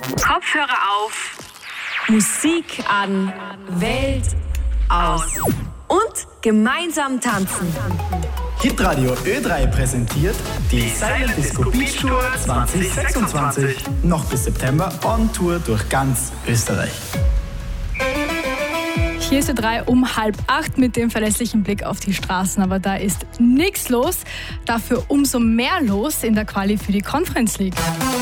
Kopfhörer auf. Musik an. Welt aus. Und gemeinsam tanzen. Hitradio Ö3 präsentiert die Silent Disco Beach Tour 2026. Noch bis September on Tour durch ganz Österreich. Hier ist Ö3 um 7:30 mit dem verlässlichen Blick auf die Straßen, aber da ist nichts los. Dafür umso mehr los in der Quali für die Conference League.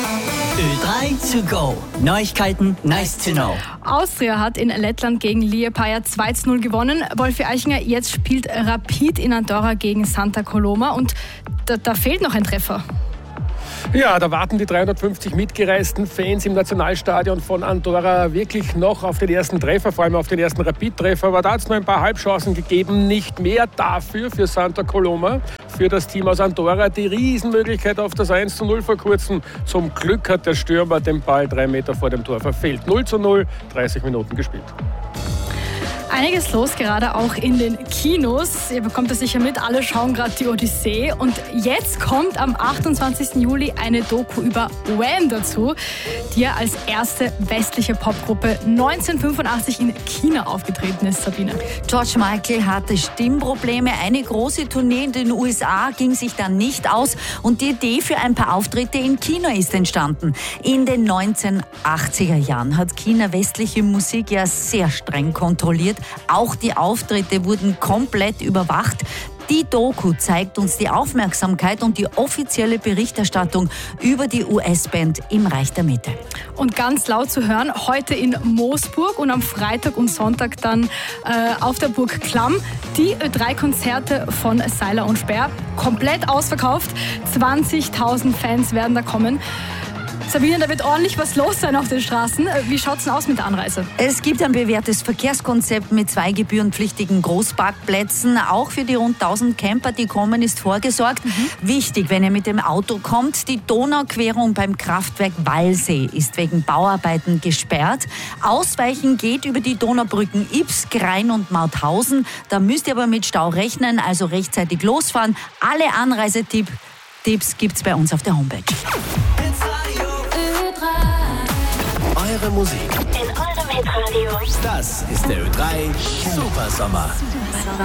Ö3 to go. Neuigkeiten, nice to know. Austria hat in Lettland gegen Liepaja 2:0 gewonnen. Wolfi Eichinger, jetzt spielt Rapid in Andorra gegen Santa Coloma und da fehlt noch ein Treffer. Ja, da warten die 350 mitgereisten Fans im Nationalstadion von Andorra wirklich noch auf den ersten Treffer, vor allem auf den ersten Rapid-Treffer. Aber da hat es nur ein paar Halbchancen gegeben, nicht mehr dafür für Santa Coloma, für das Team aus Andorra. Die Riesenmöglichkeit auf das 1:0 vor kurzem. Zum Glück hat der Stürmer den Ball 3 Meter vor dem Tor verfehlt. 0:0, 30 Minuten gespielt. Einiges los, gerade auch in den Kinos. Ihr bekommt das sicher mit, alle schauen gerade die Odyssee. Und jetzt kommt am 28. Juli eine Doku über Wham dazu, die ja als erste westliche Popgruppe 1985 in China aufgetreten ist, Sabine. George Michael hatte Stimmprobleme. Eine große Tournee in den USA ging sich dann nicht aus. Und die Idee für ein paar Auftritte in China ist entstanden. In den 1980er Jahren hat China westliche Musik ja sehr streng kontrolliert. Auch die Auftritte wurden komplett überwacht. Die Doku zeigt uns die Aufmerksamkeit und die offizielle Berichterstattung über die US-Band im Reich der Mitte. Und ganz laut zu hören, heute in Moosburg und am Freitag und Sonntag dann auf der Burg Klamm. Die Ö3-Konzerte von Seiler und Speer, komplett ausverkauft. 20.000 Fans werden da kommen. Sabine, da wird ordentlich was los sein auf den Straßen. Wie schaut es denn aus mit der Anreise? Es gibt ein bewährtes Verkehrskonzept mit 2 gebührenpflichtigen Großparkplätzen. Auch für die rund 1000 Camper, die kommen, ist vorgesorgt. Wichtig, wenn ihr mit dem Auto kommt, die Donauquerung beim Kraftwerk Wallsee ist wegen Bauarbeiten gesperrt. Ausweichen geht über die Donaubrücken Ybbs, Grein und Mauthausen. Da müsst ihr aber mit Stau rechnen, also rechtzeitig losfahren. Alle Anreisetipps gibt's bei uns auf der Homepage. Eure Musik In eurem Hitradio. Das ist der Ö3 Super Sommer.